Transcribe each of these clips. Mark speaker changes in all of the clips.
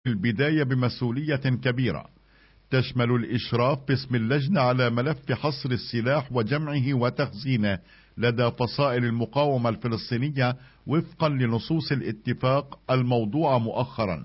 Speaker 1: البداية بمسؤولية كبيرة تشمل الإشراف باسم اللجنة على ملف حصر السلاح وجمعه وتخزينه لدى فصائل المقاومة الفلسطينية وفقا لنصوص الاتفاق الموضوع مؤخرا.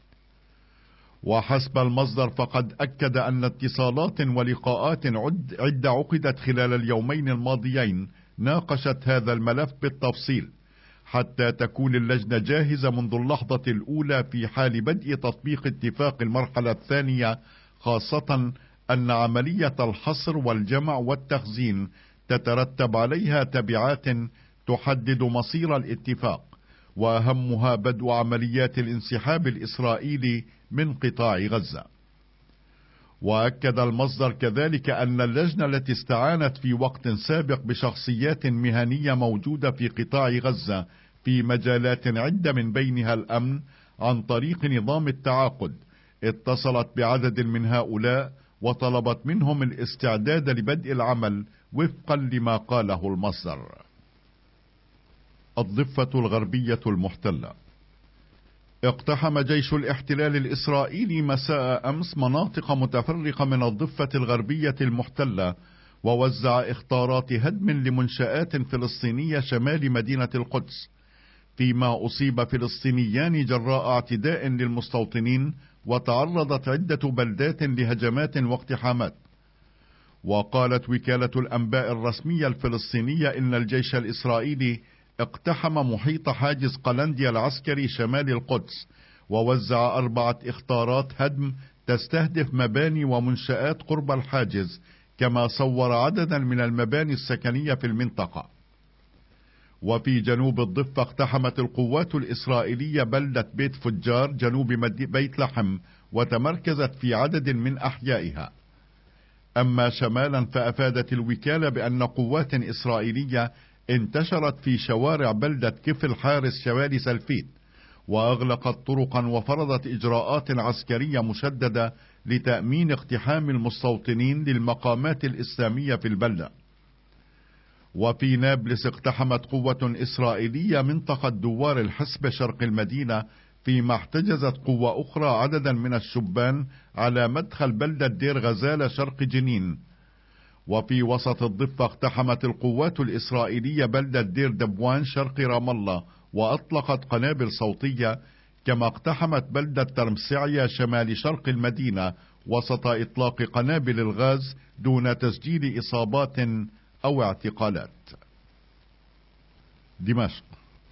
Speaker 1: وحسب المصدر فقد أكد أن اتصالات ولقاءات عدة عقدت خلال اليومين الماضيين ناقشت هذا الملف بالتفصيل حتى تكون اللجنة جاهزة منذ اللحظة الأولى في حال بدء تطبيق اتفاق المرحلة الثانية، خاصة أن عملية الحصر والجمع والتخزين تترتب عليها تبعات تحدد مصير الاتفاق، وأهمها بدء عمليات الانسحاب الإسرائيلي من قطاع غزة. وأكد المصدر كذلك أن اللجنة التي استعانت في وقت سابق بشخصيات مهنية موجودة في قطاع غزة في مجالات عدة من بينها الأمن عن طريق نظام التعاقد اتصلت بعدد من هؤلاء وطلبت منهم الاستعداد لبدء العمل وفقا لما قاله المصدر. الضفة الغربية المحتلة. اقتحم جيش الاحتلال الإسرائيلي مساء أمس مناطق متفرقة من الضفة الغربية المحتلة ووزع إخطارات هدم لمنشآت فلسطينية شمال مدينة القدس، فيما أصيب فلسطينيان جراء اعتداء للمستوطنين وتعرضت عدة بلدات لهجمات واقتحامات. وقالت وكالة الأنباء الرسمية الفلسطينية إن الجيش الإسرائيلي اقتحم محيط حاجز قلنديا العسكري شمال القدس ووزع 4 إخطارات هدم تستهدف مباني ومنشآت قرب الحاجز، كما صور عددا من المباني السكنية في المنطقة. وفي جنوب الضفة اقتحمت القوات الإسرائيلية بلدة بيت فجار جنوب بيت لحم وتمركزت في عدد من أحيائها. أما شمالا فأفادت الوكالة بأن قوات إسرائيلية انتشرت في شوارع بلدة كفل حارس شمال سلفيت وأغلقت طرقا وفرضت إجراءات عسكرية مشددة لتأمين اقتحام المستوطنين للمقامات الإسلامية في البلدة. وفي نابلس اقتحمت قوة إسرائيلية منطقة دوار الحسبة شرق المدينة، فيما احتجزت قوة أخرى عددا من الشبان على مدخل بلدة دير غزالة شرق جنين. وفي وسط الضفة اقتحمت القوات الإسرائيلية بلدة دير دبوان شرق رام الله وأطلقت قنابل صوتية، كما اقتحمت بلدة ترمسعية شمال شرق المدينة وسط إطلاق قنابل الغاز دون تسجيل إصابات أو اعتقالات. دمشق.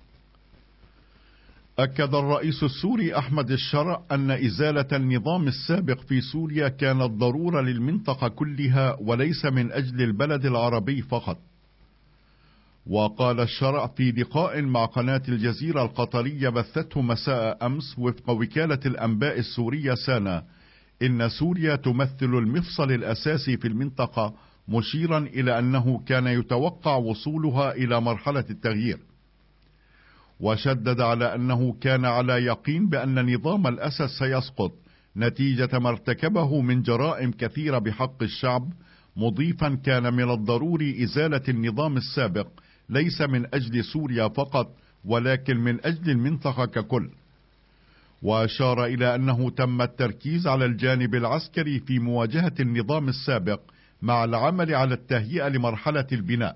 Speaker 1: أكد الرئيس السوري أحمد الشرع أن إزالة النظام السابق في سوريا كانت ضرورة للمنطقة كلها وليس من أجل البلد العربي فقط. وقال الشرع في لقاء مع قناة الجزيرة القطرية بثته مساء أمس وفق وكالة الأنباء السورية سانا إن سوريا تمثل المفصل الأساسي في المنطقة، مشيرا إلى أنه كان يتوقع وصولها إلى مرحلة التغيير. وشدد على أنه كان على يقين بأن نظام الأسد سيسقط نتيجة ما ارتكبه من جرائم كثيرة بحق الشعب، مضيفا كان من الضروري إزالة النظام السابق ليس من أجل سوريا فقط ولكن من أجل المنطقة ككل. وأشار إلى أنه تم التركيز على الجانب العسكري في مواجهة النظام السابق مع العمل على التهيئة لمرحلة البناء.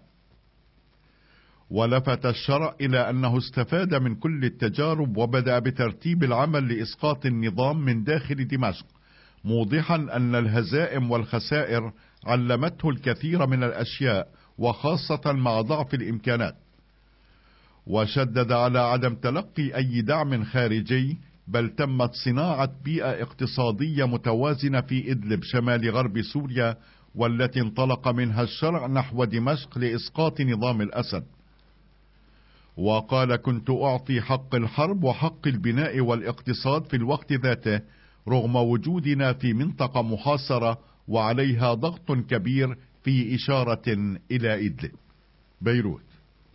Speaker 1: ولفت الشرع إلى أنه استفاد من كل التجارب وبدأ بترتيب العمل لإسقاط النظام من داخل دمشق، موضحا أن الهزائم والخسائر علمته الكثير من الأشياء وخاصة مع ضعف الإمكانات. وشدد على عدم تلقي أي دعم خارجي، بل تمت صناعة بيئة اقتصادية متوازنة في إدلب شمال غرب سوريا، والتي انطلق منها الشرع نحو دمشق لإسقاط نظام الأسد. وقال: كنت أعطي حق الحرب وحق البناء والاقتصاد في الوقت ذاته رغم وجودنا في منطقة محاصرة وعليها ضغط كبير، في إشارة إلى إدلب. بيروت.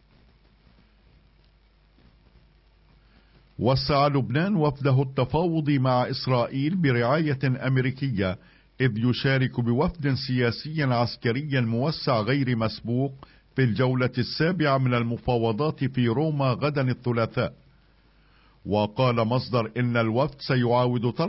Speaker 1: وسع لبنان وفده التفاوض مع إسرائيل برعاية أمريكية، إذ يشارك بوفد سياسي عسكري موسع غير مسبوق في الجولة السابعة من المفاوضات في روما غدا الثلاثاء. وقال مصدر إن الوفد سيعاود طلب